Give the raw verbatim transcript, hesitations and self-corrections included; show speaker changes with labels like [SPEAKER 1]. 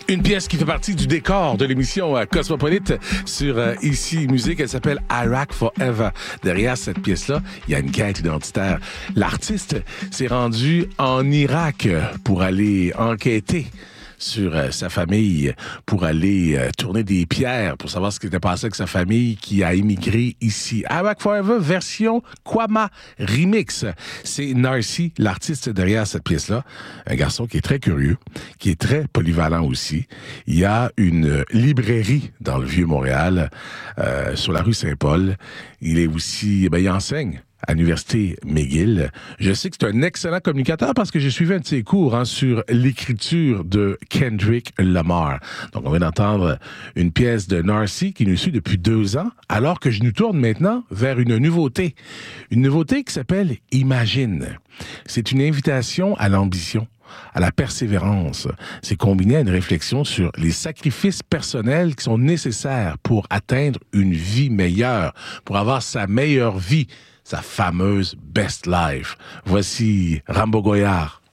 [SPEAKER 1] Une pièce qui fait partie du décor de l'émission euh, Cosmopolite sur euh, Ici Musique. Elle s'appelle Iraq Forever. Derrière cette pièce-là, il y a une quête identitaire. L'artiste s'est rendu en Irak pour aller enquêter sur euh, sa famille, pour aller euh, tourner des pierres, pour savoir ce qui était passé avec sa famille qui a immigré ici. Iraq Forever, version Kwama Remix. C'est Narcy, l'artiste derrière cette pièce-là. Un garçon qui est très curieux, qui est très polyvalent aussi. Il y a une librairie dans le Vieux-Montréal, euh, sur la rue Saint-Paul. Il est aussi, ben, il enseigne à l'Université McGill. Je sais que c'est un excellent communicateur parce que j'ai suivi un de ses cours hein, sur l'écriture de Kendrick Lamar. Donc, on vient d'entendre une pièce de Narcy qui nous suit depuis deux ans, alors que je nous tourne maintenant vers une nouveauté. Une nouveauté qui s'appelle Imagine. C'est une invitation à l'ambition, à la persévérance. C'est combiné à une réflexion sur les sacrifices personnels qui sont nécessaires pour atteindre une vie meilleure, pour avoir sa meilleure vie, sa fameuse best life. Voici Rambo Goyard.